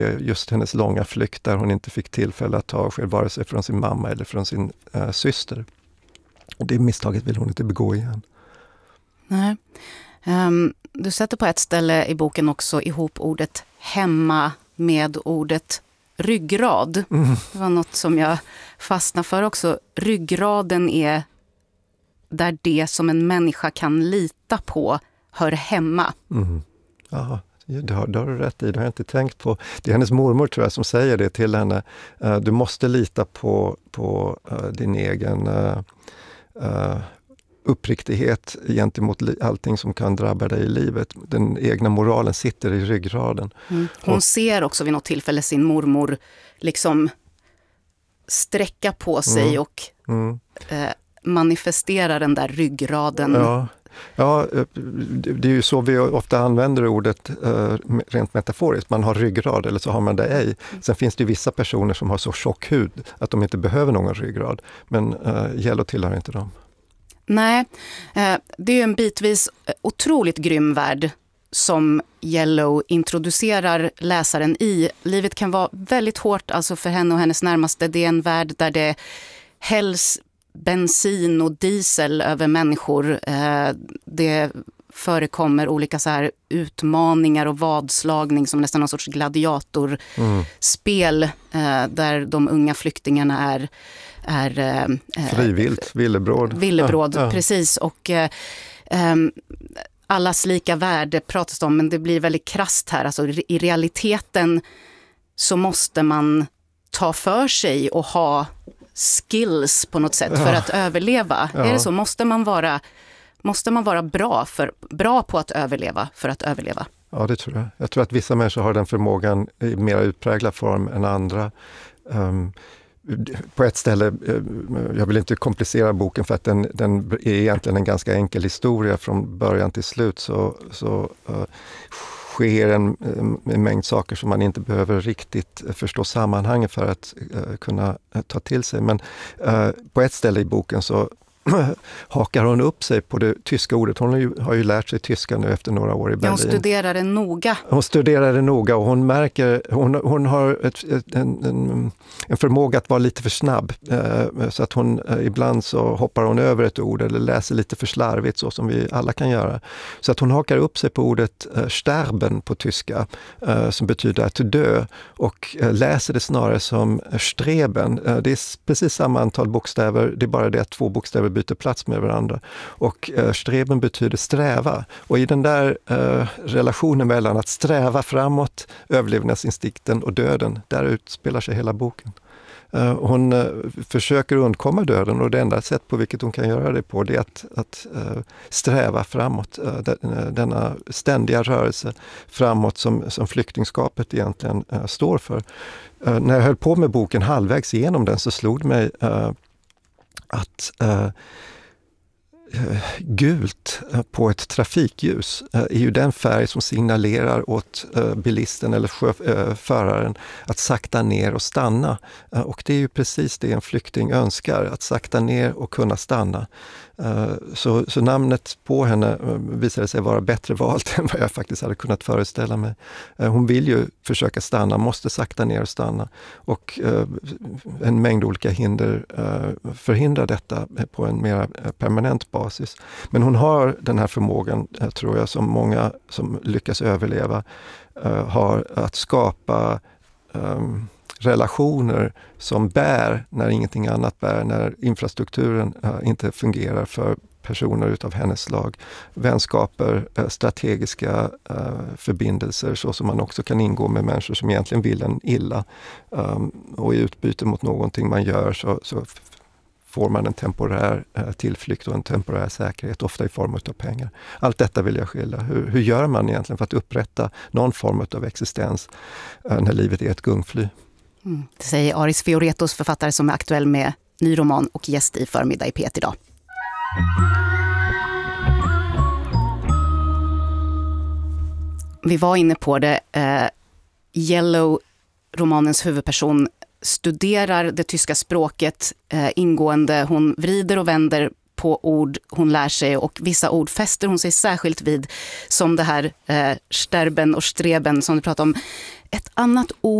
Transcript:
Just hennes långa flykt där hon inte fick tillfälle att ta avsked vare sig från sin mamma eller från sin syster. Och det misstaget vill hon inte begå igen. Nej. Du sätter på ett ställe i boken också ihop ordet hemma med ordet ryggrad. Det var något som jag fastnade för också. Ryggraden är där det som en människa kan lita på hör hemma. Ja, det har du rätt i. Det har jag inte tänkt på. Det är hennes mormor tror jag som säger det till henne. Du måste lita på din egen uppriktighet gentemot allting som kan drabba dig i livet. Den egna moralen sitter i ryggraden. Hon ser också vid något tillfälle sin mormor liksom sträcka på sig och manifestera den där ryggraden. Ja, det är ju så vi ofta använder ordet rent metaforiskt. Man har ryggrad eller så har man det ej. Sen finns det ju vissa personer som har så tjock hud att de inte behöver någon ryggrad. Men Yellow tillhör inte dem. Nej, det är ju en bitvis otroligt grym värld som Yellow introducerar läsaren i. Livet kan vara väldigt hårt alltså för henne och hennes närmaste. Det är en värld där det hälls bensin och diesel över människor. Det förekommer olika så här utmaningar och vadslagning som nästan någon sorts gladiatorspel där de unga flyktingarna är frivilt, villebråd. Ja. Precis. Och allas lika värde pratas det om, men det blir väldigt krasst här. Alltså, i realiteten så måste man ta för sig och ha skills på något sätt för att överleva. Är det så? Måste man vara bra på att överleva för att överleva? Ja, det tror jag. Jag tror att vissa människor har den förmågan i mer utpräglad form än andra. På ett ställe, jag vill inte komplicera boken för att den är egentligen en ganska enkel historia från början till slut, så sker en mängd saker som man inte behöver riktigt förstå sammanhanget för att kunna ta till sig. Men på ett ställe i boken så hakar hon upp sig på det tyska ordet. Hon har ju lärt sig tyska nu efter några år i Berlin. Hon studerar det noga. Hon studerar det noga och hon märker, hon har en förmåga att vara lite för snabb. Så att hon ibland så hoppar hon över ett ord eller läser lite för slarvigt så som vi alla kan göra. Så att hon hakar upp sig på ordet sterben på tyska som betyder att dö och läser det snarare som streben. Det är precis samma antal bokstäver, det är bara det att 2 bokstäver byter plats med varandra. Och streben betyder sträva. Och i den där relationen mellan att sträva framåt, överlevnadsinstinkten och döden, där utspelar sig hela boken. Hon försöker undkomma döden och det enda sätt på vilket hon kan göra det på det är att sträva framåt. Denna ständiga rörelse framåt som flyktingskapet egentligen står för. När jag höll på med boken halvvägs igenom den så slog det mig att gult på ett trafikljus är ju den färg som signalerar åt bilisten eller föraren att sakta ner och stanna. Och det är ju precis det en flykting önskar, att sakta ner och kunna stanna. Så namnet på henne visade sig vara bättre valt än vad jag faktiskt hade kunnat föreställa mig. Hon vill ju försöka stanna, måste sakta ner och stanna. Och en mängd olika hinder förhindrar detta på en mer permanent basis. Men hon har den här förmågan, tror jag, som många som lyckas överleva har, att skapa relationer som bär när ingenting annat bär, när infrastrukturen inte fungerar för personer utav hennes slag. Vänskaper, strategiska förbindelser så som man också kan ingå med människor som egentligen vill en illa. Och i utbyte mot någonting man gör så får man en temporär tillflykt och en temporär säkerhet, ofta i form av pengar. Allt detta vill jag skilja. Hur gör man egentligen för att upprätta någon form av existens när livet är ett gungfly? Det säger Aris Fioretos, författare som är aktuell med ny roman och gäst i Förmiddag i P1 idag. Vi var inne på det. Yellow, romanens huvudperson, studerar det tyska språket ingående. Hon vrider och vänder på ord hon lär sig, och vissa ord fäster hon sig särskilt vid, som det här sterben och streben som du pratade om. Ett annat ord